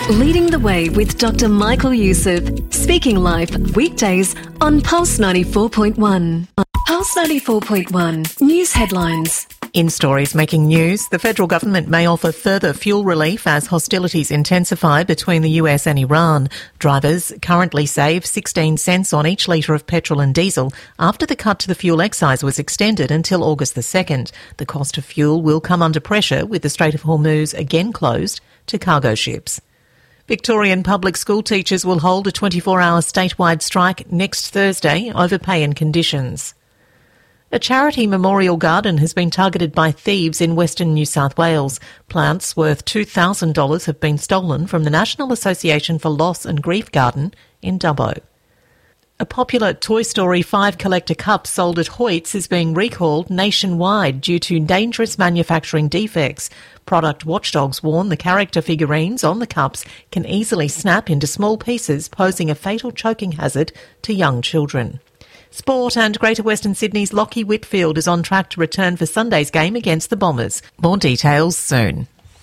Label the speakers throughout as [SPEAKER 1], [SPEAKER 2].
[SPEAKER 1] Leading the Way with Dr. Michael Youssef. Speaking live weekdays on Pulse 94.1. Pulse 94.1 News Headlines.
[SPEAKER 2] In stories making news, the federal government may offer further fuel relief as hostilities intensify between the US and Iran. Drivers currently save 16 cents on each litre of petrol and diesel after the cut to the fuel excise was extended until August the 2nd. The cost of fuel will come under pressure with the Strait of Hormuz again closed to cargo ships. Victorian public school teachers will hold a 24-hour statewide strike next Thursday over pay and conditions. A charity memorial garden has been targeted by thieves in Western New South Wales. Plants worth $2,000 have been stolen from the National Association for Loss and Grief Garden in Dubbo. A popular Toy Story 5 collector cup sold at Hoyts is being recalled nationwide due to dangerous manufacturing defects. Product watchdogs warn the character figurines on the cups can easily snap into small pieces, posing a fatal choking hazard to young children. Sport, and Greater Western Sydney's Lachie Whitfield is on track to return for Sunday's game against the Bombers. More details soon.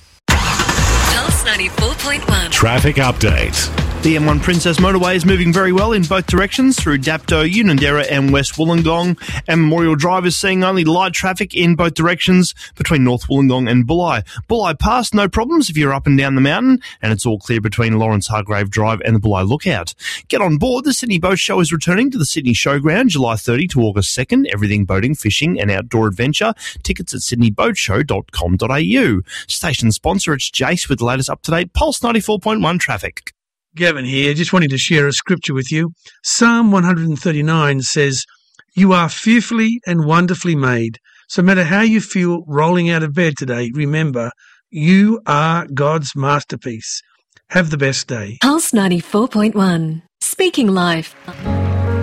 [SPEAKER 1] Pulse 94.1.
[SPEAKER 3] Traffic update.
[SPEAKER 4] The M1 Princess Motorway is moving very well in both directions through Dapto, Unanderra and West Wollongong, and Memorial Drive is seeing only light traffic in both directions between North Wollongong and Bulli. Bulli Pass, no problems if you're up and down the mountain, and it's all clear between Lawrence Hargrave Drive and the Bulli Lookout. Get on board. The Sydney Boat Show is returning to the Sydney Showground July 30 to August 2nd. Everything boating, fishing and outdoor adventure. Tickets at sydneyboatshow.com.au. Station sponsor, it's Jace with the latest up-to-date Pulse 94.1 traffic.
[SPEAKER 5] Gavin here, just wanting to share a scripture with you. Psalm 139 says, "You are fearfully and wonderfully made. So no matter how you feel rolling out of bed today, remember, you are God's masterpiece." Have the best day.
[SPEAKER 1] Pulse 94.1. Speaking live.